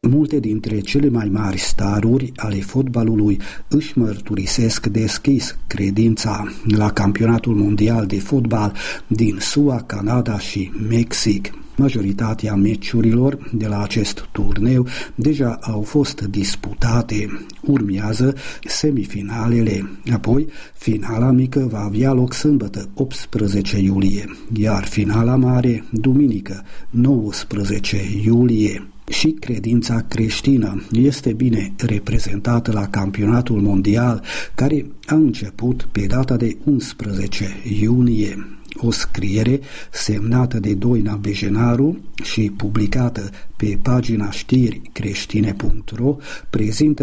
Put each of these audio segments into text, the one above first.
Multe dintre cele mai mari staruri ale fotbalului își mărturisesc deschis credința la campionatul mondial de fotbal din SUA, Canada și Mexic. Majoritatea meciurilor de la acest turneu deja au fost disputate. Urmează semifinalele, apoi finala mică va avea loc sâmbătă 18 iulie, iar finala mare duminică 19 iulie. Și credința creștină este bine reprezentată la campionatul mondial, care a început pe data de 11 iunie. O scriere semnată de Doina Bejenaru și publicată pe pagina știricreștine.ro prezintă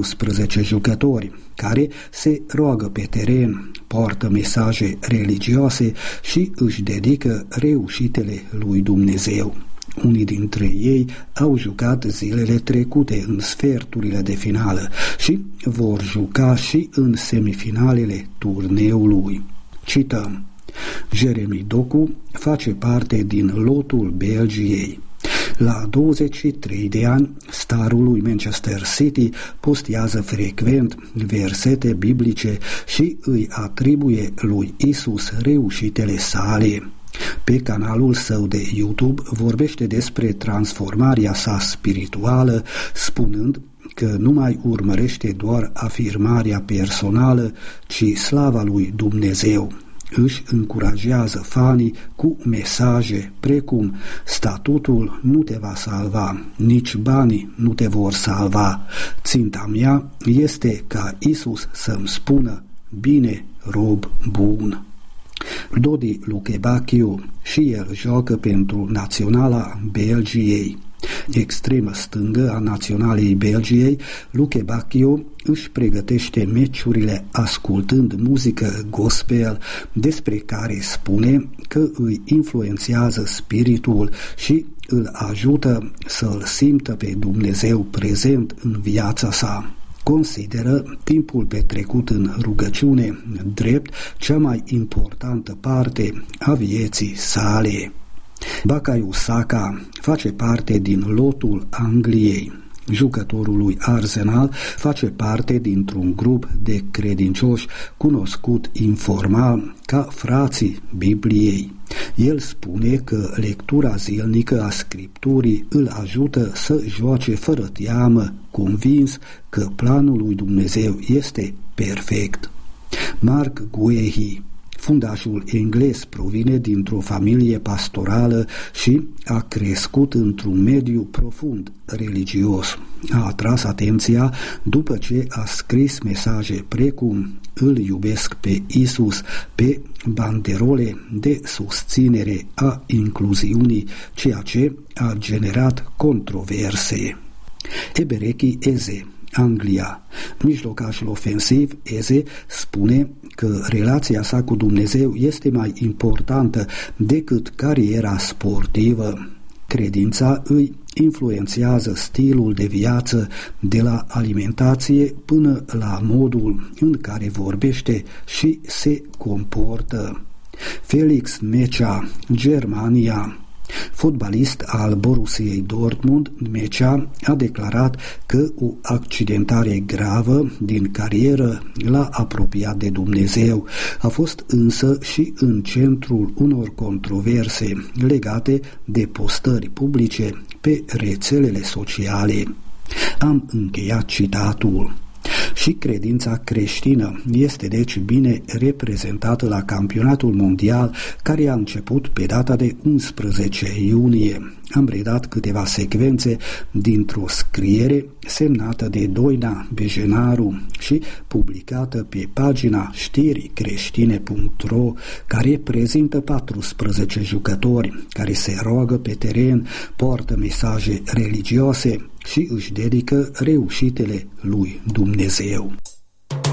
14 jucători care se roagă pe teren, poartă mesaje religioase și își dedică reușitele lui Dumnezeu. Unii dintre ei au jucat zilele trecute în sferturile de finală și vor juca și în semifinalele turneului. Cităm: Jeremy Doku face parte din lotul Belgiei. La 23 de ani, starul lui Manchester City postează frecvent versete biblice și îi atribuie lui Isus reușitele sale. Pe canalul său de YouTube vorbește despre transformarea sa spirituală, spunând că nu mai urmărește doar afirmarea personală, ci slava lui Dumnezeu. Își încurajează fanii cu mesaje precum: statutul nu te va salva, nici banii nu te vor salva. Ținta mea este ca Isus să-mi spună: bine, rob bun. Dodi Lukebachiu și el joacă pentru Naționala Belgiei. Extremă stângă a Naționalei Belgiei, Lukebachiu își pregătește meciurile ascultând muzică gospel, despre care spune că îi influențează spiritul și îl ajută să-l simtă pe Dumnezeu prezent în viața sa. Consideră timpul petrecut în rugăciune drept cea mai importantă parte a vieții sale. Bukayo Saka face parte din lotul Angliei. Jucătorul lui Arsenal face parte dintr-un grup de credincioși cunoscut informal ca frații Bibliei. El spune că lectura zilnică a Scripturii îl ajută să joace fără teamă, convins că planul lui Dumnezeu este perfect. Mark Guehi, fundașul englez, provine dintr-o familie pastorală și a crescut într-un mediu profund religios. A atras atenția după ce a scris mesaje precum: îl iubesc pe Isus pe banderole de susținere a incluziunii, ceea ce a generat controverse. Ebereki Eze, Anglia. Mijlocașul ofensiv Eze spune că relația sa cu Dumnezeu este mai importantă decât cariera sportivă. Credința îi influențează stilul de viață, de la alimentație până la modul în care vorbește și se comportă. Felix Mecea, Germania. Fotbalist al Borussiei Dortmund, Mecea a declarat că o accidentare gravă din carieră l-a apropiat de Dumnezeu. A fost însă și în centrul unor controverse legate de postări publice pe rețelele sociale. Am încheiat citatul. Și credința creștină este deci bine reprezentată la campionatul mondial, care a început pe data de 11 iunie. Am redat câteva secvențe dintr-o scriere semnată de Doina Bejenaru și publicată pe pagina știricreștine.ro, care prezintă 14 jucători care se roagă pe teren, poartă mesaje religioase și își dedică reușitele lui Dumnezeu.